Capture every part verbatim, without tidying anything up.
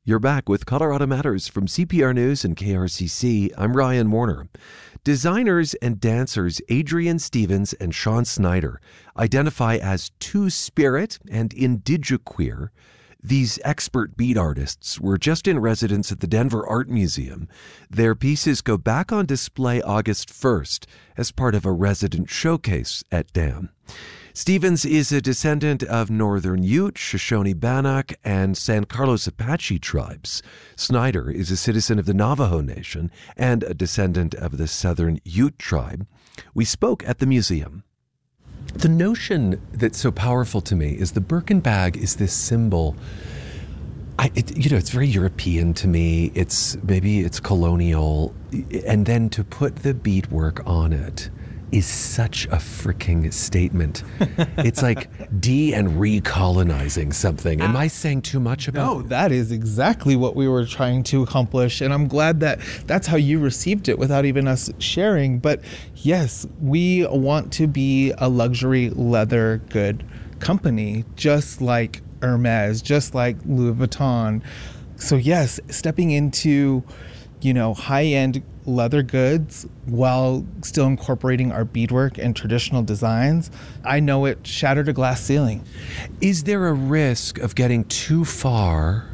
You're back with Colorado Matters from C P R News and K R C C. I'm Ryan Warner. Designers and dancers Adrian Stevens and Sean Snyder identify as Two-Spirit and Indigiqueer. These expert beat artists were just in residence at the Denver Art Museum. Their pieces go back on display August first as part of a resident showcase at D A M. Stevens is a descendant of Northern Ute, Shoshone-Bannock, and San Carlos Apache tribes. Snyder is a citizen of the Navajo Nation and a descendant of the Southern Ute tribe. We spoke at the museum. The notion that's so powerful to me is the Birkin bag is this symbol. I, it, you know, it's very European to me. It's maybe it's colonial. And then to put the beadwork on it is such a freaking statement. It's like de and recolonizing something. Am I saying too much about No, that is exactly what we were trying to accomplish. And I'm glad that that's how you received it without even us sharing. But yes, we want to be a luxury leather good company, just like Hermes, just like Louis Vuitton. So yes, stepping into, you know, high-end leather goods while still incorporating our beadwork and traditional designs, I know it shattered a glass ceiling. Is there a risk of getting too far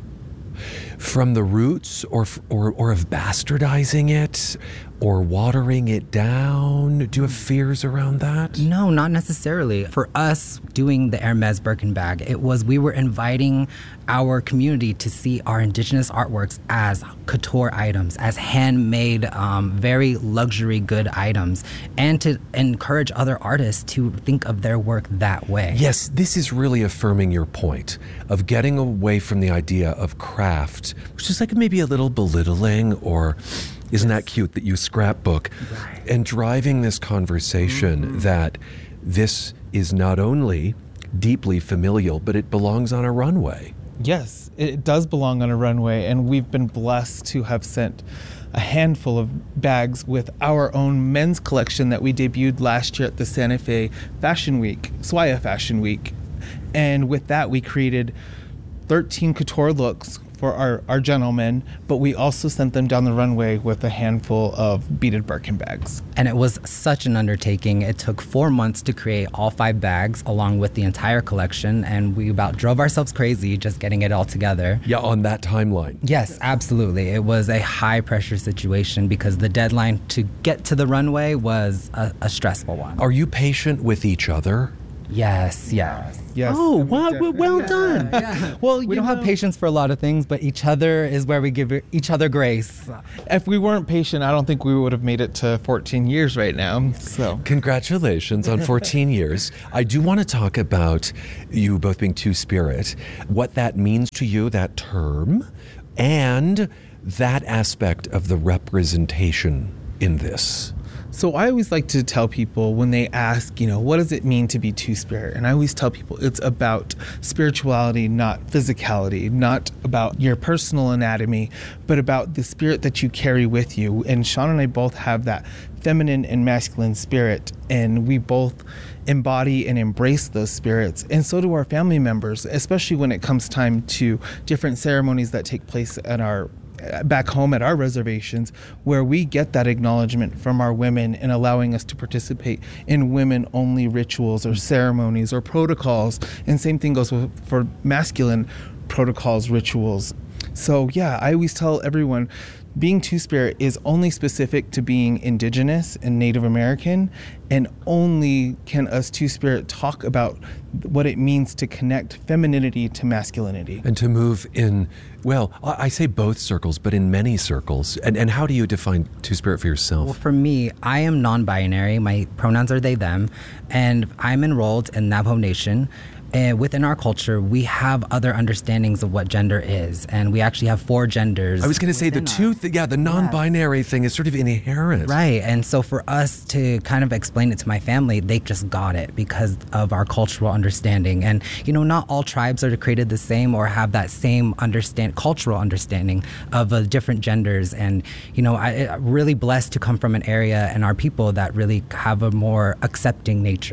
from the roots or or or of bastardizing it or watering it down? Do you have fears around that? No, not necessarily. For us doing the Hermes Birkin bag, it was we were inviting our community to see our indigenous artworks as couture items, as handmade, um, very luxury good items, and to encourage other artists to think of their work that way. Yes, this is really affirming your point of getting away from the idea of craft, which is like maybe a little belittling or isn't that cute that you scrapbook, right, and driving this conversation mm-hmm. that this is not only deeply familial, but it belongs on a runway. Yes, it does belong on a runway, and we've been blessed to have sent a handful of bags with our own men's collection that we debuted last year at the Santa Fe Fashion Week, S W I A Fashion Week. And with that, we created thirteen couture looks for our, our gentlemen, but we also sent them down the runway with a handful of beaded Birkin bags. And it was such an undertaking. It took four months to create all five bags along with the entire collection, and we about drove ourselves crazy just getting it all together. Yeah, on that timeline. Yes, absolutely. It was a high pressure situation because the deadline to get to the runway was a, a stressful one. Are you patient with each other? Yes, yes. Yes. Oh, wow, well done. Yeah. Well, we you don't know, have patience for a lot of things, but each other is where we give each other grace. If we weren't patient, I don't think we would have made it to fourteen years right now. So, congratulations on fourteen years. I do want to talk about you both being Two-Spirit, what that means to you, that term, and that aspect of the representation in this. So I always like to tell people when they ask, you know, what does it mean to be Two-Spirit? And I always tell people it's about spirituality, not physicality, not about your personal anatomy, but about the spirit that you carry with you. And Sean and I both have that feminine and masculine spirit, and we both embody and embrace those spirits. And so do our family members, especially when it comes time to different ceremonies that take place at our back home at our reservations, where we get that acknowledgement from our women and allowing us to participate in women-only rituals or ceremonies or protocols. And same thing goes with, for masculine protocols, rituals. So yeah, I always tell everyone, being Two-Spirit is only specific to being Indigenous and Native American, and only can us Two-Spirit talk about what it means to connect femininity to masculinity. And to move in, well, I say both circles, but in many circles. And and how do you define Two-Spirit for yourself? Well, for me, I am non-binary. My pronouns are they, them, and I'm enrolled in Navajo Nation. And within our culture, we have other understandings of what gender is, and we actually have four genders. I was going to say the two, th- yeah, the non-binary yes. thing is sort of inherent. Right, and so for us to kind of explain it to my family, they just got it because of our cultural understanding. And, you know, not all tribes are created the same or have that same understand cultural understanding of uh, different genders. And, you know, I, I'm really blessed to come from an area and our people that really have a more accepting nature.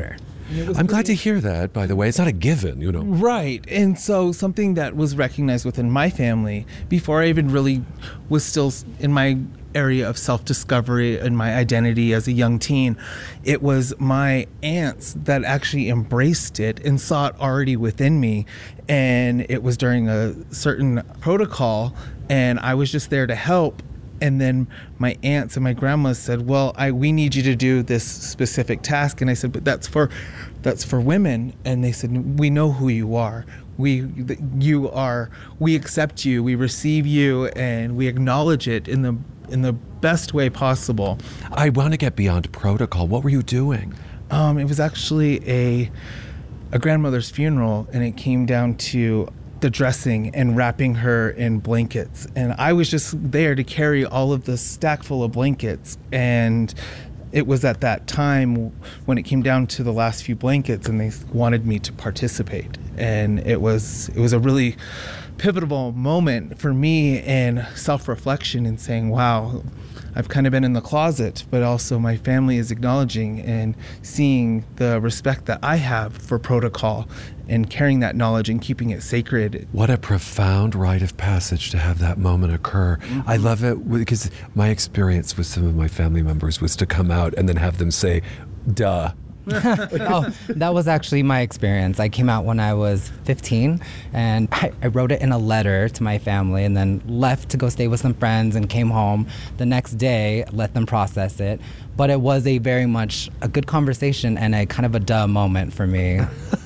I'm glad to hear that, by the way. It's not a given, you know. Right. And so something that was recognized within my family before I even really was still in my area of self-discovery and my identity as a young teen, it was my aunts that actually embraced it and saw it already within me. And it was during a certain protocol, and I was just there to help. And then my aunts and my grandma said, well, I we need you to do this specific task. And I said, but that's for that's for women. And they said, we know who you are. We you are we accept you, we receive you, and we acknowledge it in the in the best way possible. I want to get beyond protocol. What were you doing? Um, it was actually a a grandmother's funeral, and it came down to the dressing and wrapping her in blankets. And I was just there to carry all of the stack full of blankets. And it was at that time when it came down to the last few blankets, and they wanted me to participate. And it was it was a really pivotal moment for me in self-reflection and saying, wow, I've kind of been in the closet, but also my family is acknowledging and seeing the respect that I have for protocol and carrying that knowledge and keeping it sacred. What a profound rite of passage to have that moment occur. Mm-hmm. I love it because my experience with some of my family members was to come out and then have them say, duh. Oh, that was actually my experience. I came out when I was fifteen, and I, I wrote it in a letter to my family and then left to go stay with some friends and came home the next day, let them process it. But it was a very much a good conversation and a kind of a duh moment for me.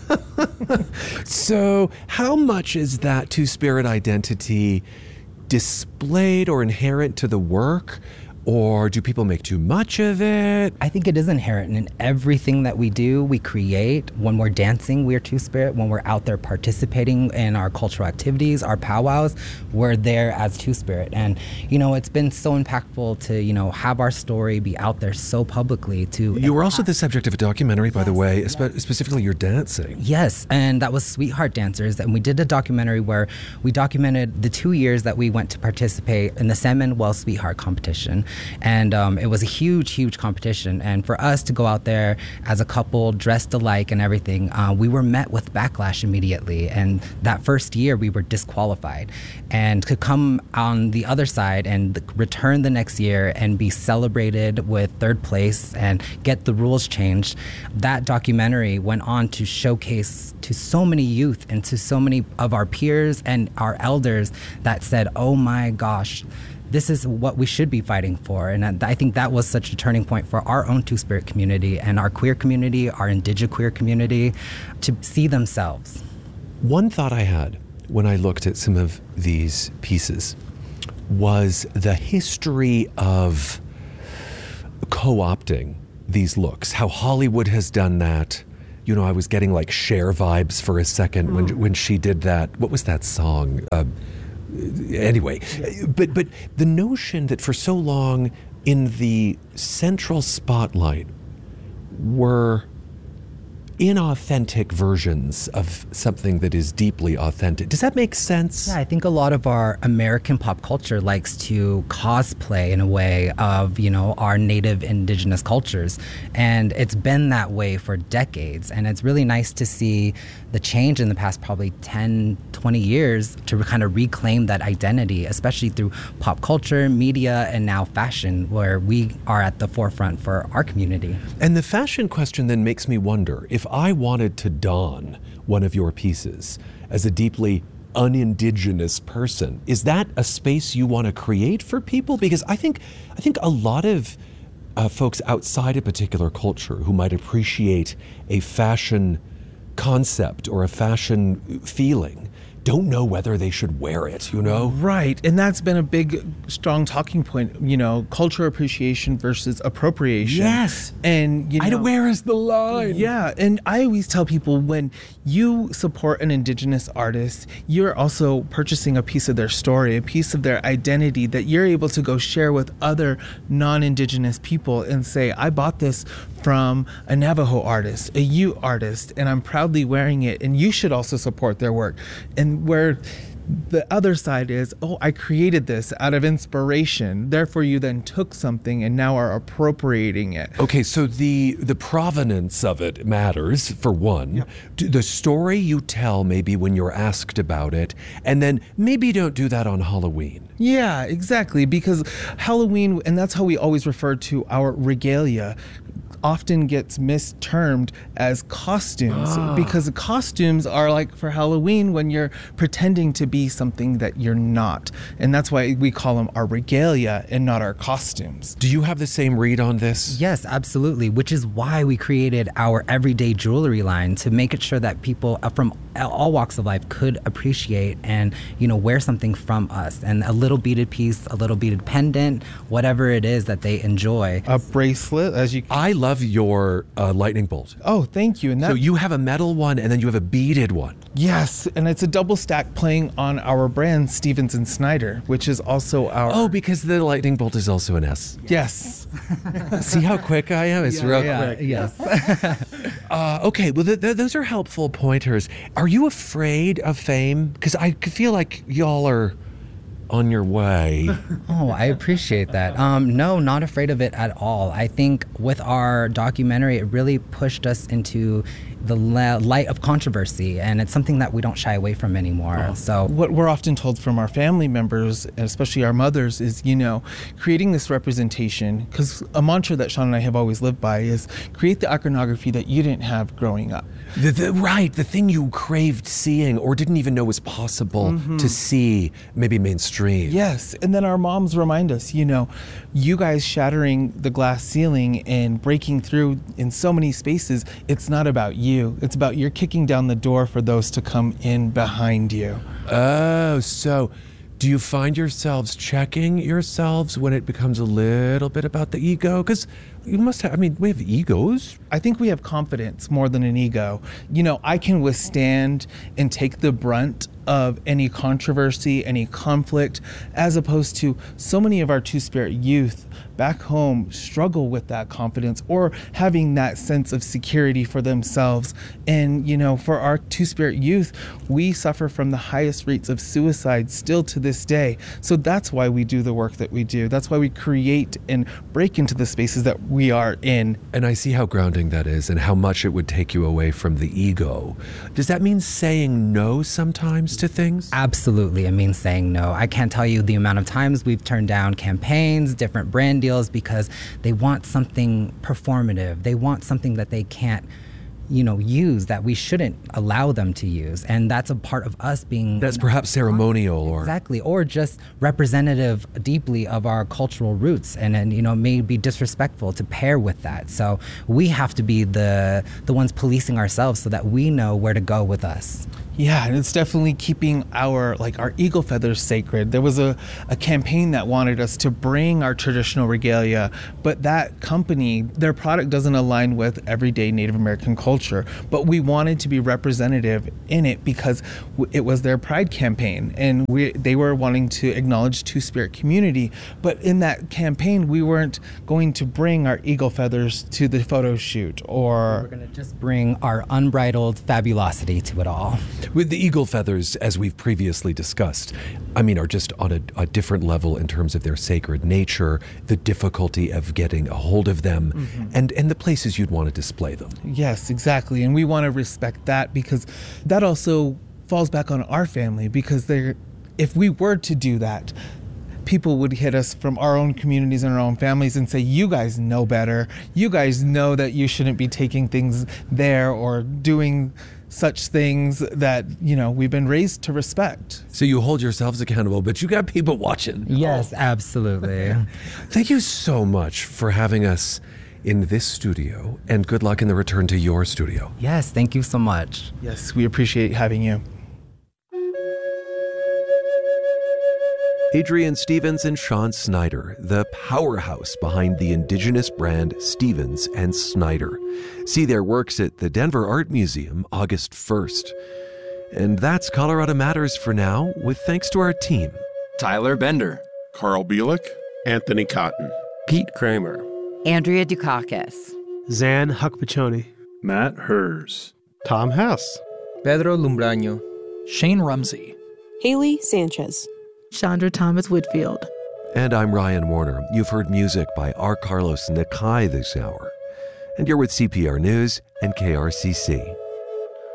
So how much is that two-spirit identity displayed or inherent to the work? Or do people make too much of it? I think it is inherent in everything that we do, we create. When we're dancing, we're Two-Spirit. When we're out there participating in our cultural activities, our powwows, we're there as Two-Spirit. And, you know, it's been so impactful to, you know, have our story be out there so publicly. To You were also the subject of a documentary, by yes, the way, yes. spe- specifically your dancing. Yes, and that was Sweetheart Dancers. And we did a documentary where we documented the two years that we went to participate in the San Manuel Sweetheart competition. And um, it was a huge, huge competition. And for us to go out there as a couple dressed alike and everything, uh, we were met with backlash immediately. And that first year, we were disqualified. And to come on the other side and return the next year and be celebrated with third place and get the rules changed, that documentary went on to showcase to so many youth and to so many of our peers and our elders that said, oh my gosh, this is what we should be fighting for. And I think that was such a turning point for our own Two-Spirit community and our queer community, our indigenous queer community, to see themselves. One thought I had when I looked at some of these pieces was the history of co-opting these looks, how Hollywood has done that. You know, I was getting like Cher vibes for a second mm. when when she did that. What was that song? Uh, Anyway, but but the notion that for so long in the central spotlight were inauthentic versions of something that is deeply authentic. Does that make sense? Yeah, I think a lot of our American pop culture likes to cosplay in a way of, you know, our native indigenous cultures. And it's been that way for decades. And it's really nice to see the change in the past probably ten, twenty years to kind of reclaim that identity, especially through pop culture, media, and now fashion, where we are at the forefront for our community. And the fashion question then makes me wonder, if I wanted to don one of your pieces as a deeply unindigenous person, is that a space you want to create for people? Because I think I think a lot of uh, folks outside a particular culture who might appreciate a fashion concept or a fashion feeling don't know whether they should wear it, you know? Right, and that's been a big, strong talking point, you know, cultural appreciation versus appropriation. Yes. And, you know, I don't, where is the line? Yeah, and I always tell people when you support an indigenous artist, you're also purchasing a piece of their story, a piece of their identity that you're able to go share with other non-indigenous people and say, I bought this from a Navajo artist, a Ute artist, and I'm proudly wearing it, and you should also support their work. And where The other side is, oh, I created this out of inspiration. Therefore, you then took something and now are appropriating it. Okay, so the the provenance of it matters, for one. Yeah. The story you tell maybe when you're asked about it, and then maybe don't do that on Halloween. Yeah, exactly, because Halloween, and that's how we always refer to our regalia, often gets mistermed as costumes ah. because costumes are like for Halloween when you're pretending to be something that you're not. And that's why we call them our regalia and not our costumes. Do you have the same read on this? Yes, absolutely, which is why we created our everyday jewelry line to make it sure that people from all walks of life could appreciate and, you know, wear something from us. And a little beaded piece, a little beaded pendant, whatever it is that they enjoy. A bracelet, as you... I love your uh, lightning bolt. Oh, thank you. And that... So you have a metal one and then you have a beaded one. Yes, and it's a double stack playing on our brand, Stevens and Snyder, which is also our... Oh, because the lightning bolt is also an S. Yes. See how quick I am? It's yeah, real yeah, quick. Yes. uh, okay, well, th- th- those are helpful pointers. Are you afraid of fame? Because I feel like y'all are on your way. Oh, I appreciate that. Um, no, not afraid of it at all. I think with our documentary, it really pushed us into the light of controversy, and it's something that we don't shy away from anymore. Oh. So what we're often told from our family members, and especially our mothers, is, you know, creating this representation, because a mantra that Sean and I have always lived by is create the iconography that you didn't have growing up. The, the, right, the thing you craved seeing or didn't even know was possible mm-hmm. to see, maybe mainstream. Yes, and then our moms remind us, you know, you guys shattering the glass ceiling and breaking through in so many spaces, it's not about you. It's about you're kicking down the door for those to come in behind you. Oh, so do you find yourselves checking yourselves when it becomes a little bit about the ego? Because you must have, I mean, we have egos. I think we have confidence more than an ego. You know, I can withstand and take the brunt of any controversy, any conflict, as opposed to so many of our Two-Spirit youth back home struggle with that confidence or having that sense of security for themselves. And, you know, for our Two-Spirit youth, we suffer from the highest rates of suicide still to this day. So that's why we do the work that we do. That's why we create and break into the spaces that we are in. And I see how grounding that is and how much it would take you away from the ego. Does that mean saying no sometimes to things? Absolutely. It means saying no. I can't tell you the amount of times we've turned down campaigns, different brand deals, because they want something performative. They want something that they can't, you know, use, that we shouldn't allow them to use. And that's a part of us being... That's perhaps ceremonial or... Exactly. Or just representative deeply of our cultural roots, and, and you know, may be disrespectful to pair with that. So we have to be the the ones policing ourselves so that we know where to go with us. Yeah, and it's definitely keeping our, like, our eagle feathers sacred. There was a, a campaign that wanted us to bring our traditional regalia, but that company, their product doesn't align with everyday Native American culture. But we wanted to be representative in it because it was their pride campaign, and we they were wanting to acknowledge Two-Spirit community. But in that campaign, we weren't going to bring our eagle feathers to the photo shoot, or... We're going to just bring our unbridled fabulosity to it all. With the eagle feathers, as we've previously discussed, I mean, are just on a, a different level in terms of their sacred nature, the difficulty of getting a hold of them, mm-hmm. and, and the places you'd want to display them. Yes, exactly. And we want to respect that, because that also falls back on our family, because they're, if we were to do that, people would hit us from our own communities and our own families and say, you guys know better. You guys know that you shouldn't be taking things there or doing such things that, you know, we've been raised to respect. So you hold yourselves accountable, but you got people watching. Yes, oh. Absolutely. Thank you so much for having us in this studio, and good luck in the return to your studio. Yes, thank you so much. Yes, we appreciate having you. Adrian Stevens and Sean Snyder, the powerhouse behind the indigenous brand Stevens and Snyder. See their works at the Denver Art Museum August first. And that's Colorado Matters for now, with thanks to our team. Tyler Bender, Carl Bielik, Anthony Cotton, Pete Kramer, Andrea Dukakis, Zan Huckpachoni, Matt Hers, Tom Hess, Pedro Lumbraño, Shane Rumsey, Haley Sanchez. Chandra Thomas Whitfield. And I'm Ryan Warner. You've heard music by R. Carlos Nakai this hour. And you're with C P R News and K R C C.